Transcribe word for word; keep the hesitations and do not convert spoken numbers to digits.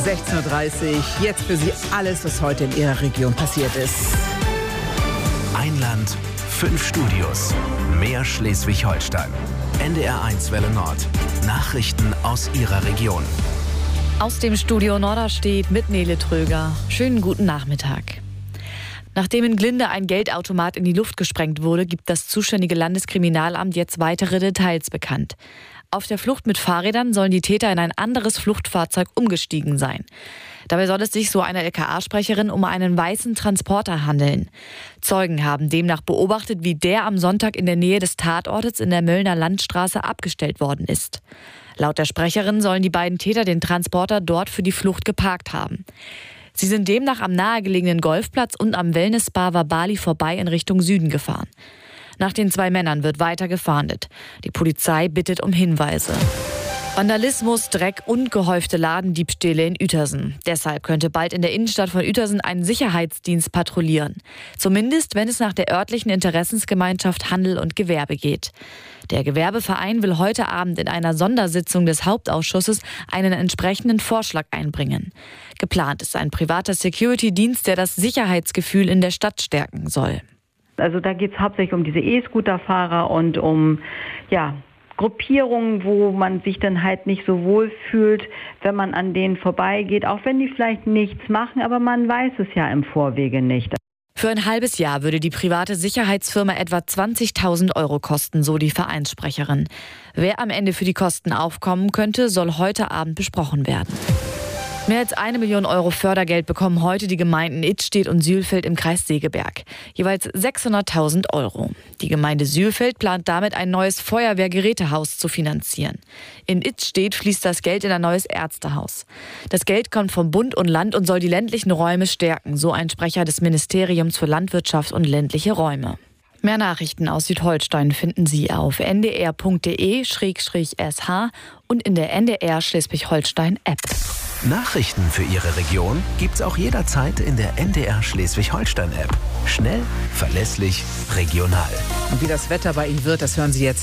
sechzehn Uhr dreißig. Jetzt für Sie alles, was heute in Ihrer Region passiert ist. Ein Land, fünf Studios. Mehr Schleswig-Holstein. N D R eins Welle Nord. Nachrichten aus Ihrer Region. Aus dem Studio Norderstedt mit Nele Tröger. Schönen guten Nachmittag. Nachdem in Glinde ein Geldautomat in die Luft gesprengt wurde, gibt das zuständige Landeskriminalamt jetzt weitere Details bekannt. Auf der Flucht mit Fahrrädern sollen die Täter in ein anderes Fluchtfahrzeug umgestiegen sein. Dabei soll es sich, so eine L K A-Sprecherin, um einen weißen Transporter handeln. Zeugen haben demnach beobachtet, wie der am Sonntag in der Nähe des Tatortes in der Möllner Landstraße abgestellt worden ist. Laut der Sprecherin sollen die beiden Täter den Transporter dort für die Flucht geparkt haben. Sie sind demnach am nahegelegenen Golfplatz und am Wellness-Spa Wabali vorbei in Richtung Süden gefahren. Nach den zwei Männern wird weiter gefahndet. Die Polizei bittet um Hinweise. Vandalismus, Dreck und gehäufte Ladendiebstähle in Uetersen. Deshalb könnte bald in der Innenstadt von Uetersen ein Sicherheitsdienst patrouillieren. Zumindest, wenn es nach der örtlichen Interessensgemeinschaft Handel und Gewerbe geht. Der Gewerbeverein will heute Abend in einer Sondersitzung des Hauptausschusses einen entsprechenden Vorschlag einbringen. Geplant ist ein privater Security-Dienst, der das Sicherheitsgefühl in der Stadt stärken soll. Also da geht es hauptsächlich um diese E-Scooter-Fahrer und um ja, Gruppierungen, wo man sich dann halt nicht so wohl fühlt, wenn man an denen vorbeigeht, auch wenn die vielleicht nichts machen, aber man weiß es ja im Vorwege nicht. Für ein halbes Jahr würde die private Sicherheitsfirma etwa zwanzigtausend Euro kosten, so die Vereinssprecherin. Wer am Ende für die Kosten aufkommen könnte, soll heute Abend besprochen werden. Mehr als eine Million Euro Fördergeld bekommen heute die Gemeinden Idstedt und Sülfeld im Kreis Segeberg. Jeweils sechshunderttausend Euro. Die Gemeinde Sülfeld plant damit, ein neues Feuerwehrgerätehaus zu finanzieren. In Idstedt fließt das Geld in ein neues Ärztehaus. Das Geld kommt vom Bund und Land und soll die ländlichen Räume stärken, so ein Sprecher des Ministeriums für Landwirtschaft und ländliche Räume. Mehr Nachrichten aus Südholstein finden Sie auf n d r punkt d e slash s h und in der N D R Schleswig-Holstein-App. Nachrichten für Ihre Region gibt's auch jederzeit in der N D R Schleswig-Holstein-App. Schnell, verlässlich, regional. Und wie das Wetter bei Ihnen wird, das hören Sie jetzt